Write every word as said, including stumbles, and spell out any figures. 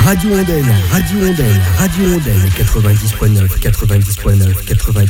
Radio Ondaine, Radio Ondaine, Radio Ondaine, quatre-vingt-dix point neuf, quatre-vingt-dix point neuf, quatre-vingt-dix.